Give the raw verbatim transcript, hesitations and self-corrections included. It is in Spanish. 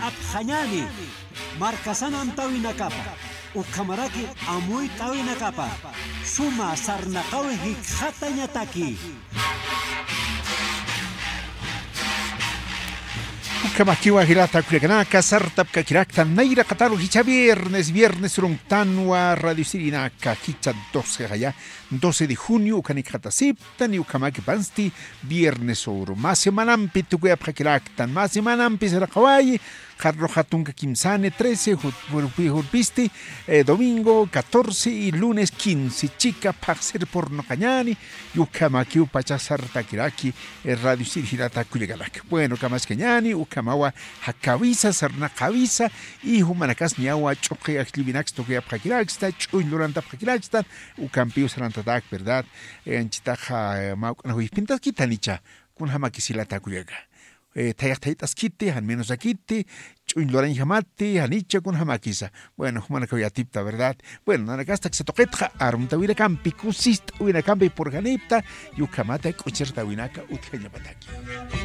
atjañani markasanan tawinakapa ukamaraki amuy tawinakapa suma sarnaqawi hikjata ñataki Ukamakiwa hirata kuleganaka sartapka kirakta naira kataru hicha viernes viernes rungtanwa radio sirinaka hicha doce gaya doce de junio ukanikata sipta ni ukamaki pansti viernes oro más semanampi tukuya kirakta más semanampi sera kawaii Carro Jatunga Kimsane trece, Jurpisti, eh, domingo catorce y lunes quince. Chica Paxer Porno Cañani, Yukamaki Upachasar Takiraki, el Radio Sirhirata Kulegalak. Bueno, Kamas Cañani, Ukamawa Hakavisa, Sarna Kavisa, y Humanakas Niawa, Choque Achlivinax, Tokia Prakiraxta, Chuin Luranta Prakiraxta, Ucampio Sarantadak, ¿verdad? En Chitaja Maukanahui Pintas Kitanicha, con Hamakisilata Kulega. Tayaqtaytas kiti, al menos aquí, chuin loran jamati, hanicha con hamakisa. Bueno, humana que tipta, ¿verdad? Bueno, nada gasta que se toquetja, armta huira campi, kusist, huira campi por ganipta, yukamata, kucherta winaka, utkeña pataki.